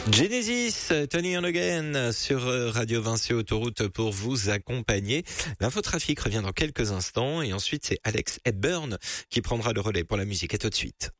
Genesis, Tony on Again sur Radio Vinci Autoroute pour vous accompagner. L'infotrafic revient dans quelques instants et ensuite c'est Alex Hepburn qui prendra le relais pour la musique. À tout de suite.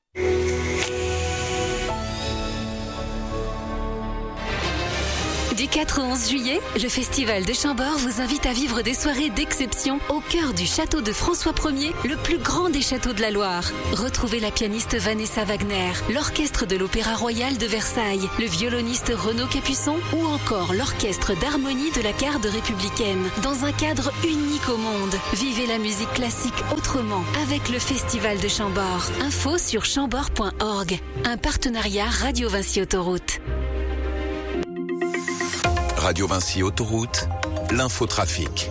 Du 4 au 11 juillet, le Festival de Chambord vous invite à vivre des soirées d'exception au cœur du château de François Ier, le plus grand des châteaux de la Loire. Retrouvez la pianiste Vanessa Wagner, l'orchestre de l'Opéra Royal de Versailles, le violoniste Renaud Capuçon ou encore l'orchestre d'harmonie de la Garde républicaine. Dans un cadre unique au monde, vivez la musique classique autrement avec le Festival de Chambord. Info sur chambord.org. Un partenariat Radio Vinci Autoroute. Radio Vinci Autoroute, l'infotrafic.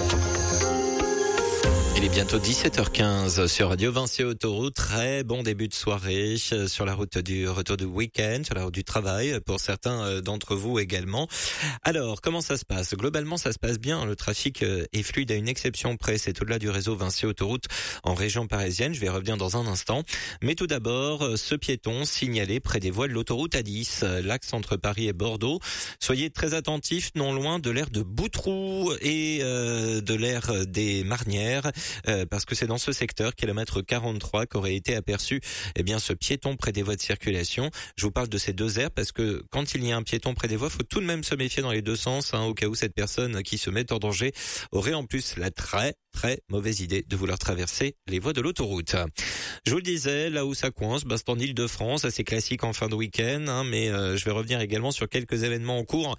Il est bientôt 17h15 sur Radio Vinci Autoroute. Très bon début de soirée sur la route du retour du week-end, sur la route du travail pour certains d'entre vous également. Alors, comment ça se passe? Globalement, ça se passe bien. Le trafic est fluide à une exception près. C'est au-delà du réseau Vinci Autoroute en région parisienne. Je vais revenir dans un instant. Mais tout d'abord, ce piéton signalé près des voies de l'autoroute A10, l'axe entre Paris et Bordeaux. Soyez très attentifs, non loin de l'aire de Boutroux et de l'aire des Marnières. Parce que c'est dans ce secteur, kilomètre 43, qu'aurait été aperçu ce piéton près des voies de circulation. Je vous parle de ces deux aires parce que quand il y a un piéton près des voies, il faut tout de même se méfier dans les deux sens, au cas où cette personne qui se met en danger aurait en plus la très mauvaise idée de vouloir traverser les voies de l'autoroute. Je vous le disais, là où ça coince, c'est en Île-de-France, assez classique en fin de week-end, mais je vais revenir également sur quelques événements en cours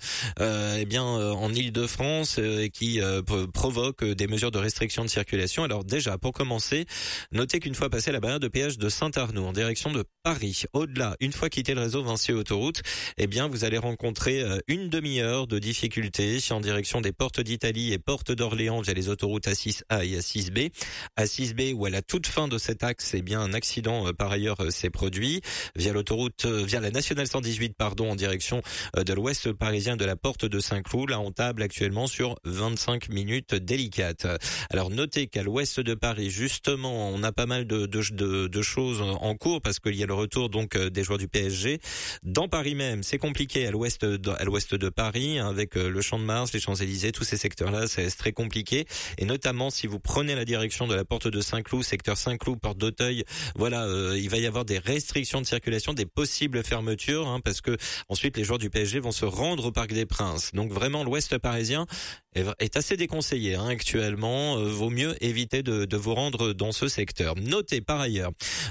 en Île-de-France qui provoquent des mesures de restriction de circulation. Alors déjà, pour commencer, notez qu'une fois passé la barrière de péage de Saint-Arnoux en direction de Paris, au-delà, une fois quitté le réseau Vinci Autoroute, vous allez rencontrer une demi-heure de difficultés en direction des portes d'Italie et portes d'Orléans via les autoroutes A6A et A6B. A6B où à la toute fin de cet axe, un accident par ailleurs s'est produit via la nationale 118 en direction de l'ouest parisien de la porte de Saint-Cloud. Là, on table actuellement sur 25 minutes délicates. Alors notez qu'à l'ouest de Paris, justement, on a pas mal de choses en cours parce qu'il y a le retour des joueurs du PSG. Dans Paris même, c'est compliqué à l'ouest de Paris avec le Champ de Mars, les Champs-Élysées, tous ces secteurs-là, c'est très compliqué. Et notamment si vous prenez la direction de la porte de Saint-Cloud, secteur Saint-Cloud, porte d'Auteuil, il va y avoir des restrictions de circulation, des possibles fermetures, parce que ensuite les joueurs du PSG vont se rendre au Parc des Princes. Donc vraiment l'ouest parisien est assez déconseillé actuellement. Vaut mieux éviter de vous rendre dans ce secteur. Notez par ailleurs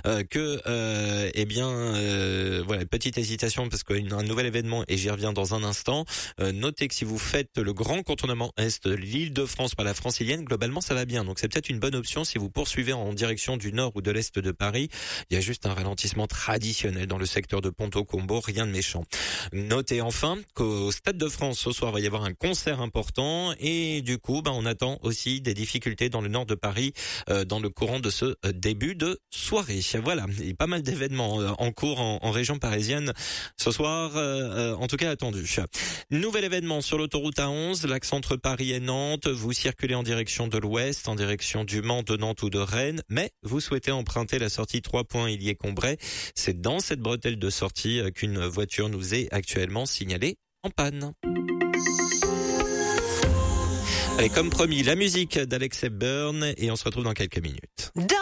petite hésitation parce qu'il y a un nouvel événement et j'y reviens dans un instant. Notez que si vous faites le grand contournement est de l'Île-de-France par la Francilienne, globalement ça va bien. Donc c'est peut-être une bonne option si vous poursuivez en direction du nord ou de l'est de Paris. Il y a juste un ralentissement traditionnel dans le secteur de Ponto-Combo, rien de méchant. Notez enfin qu'au Stade de France ce soir, il va y avoir un concert important et du coup, on attend aussi des difficultés dans le nord de Paris dans le courant de ce début de soirée. Voilà, il y a pas mal d'événements en cours en région parisienne ce soir, en tout cas attendu. Nouvel événement sur l'autoroute A11, l'axe entre Paris et Nantes. Vous circulez en direction de l'ouest, en direction du Mans, de Nantes ou de Rennes, mais vous souhaitez emprunter la sortie 3 points Illier-Combray. C'est dans cette bretelle de sortie qu'une voiture nous est actuellement signalée en panne. Allez, comme promis, la musique d'Alex Hepburn et on se retrouve dans quelques minutes.